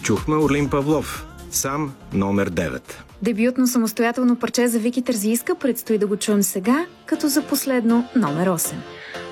Чухме Орлин Павлов, сам номер 9. Дебютно самостоятелно парче за Вики Терзийска предстои да го чуем сега, като за последно номер 8.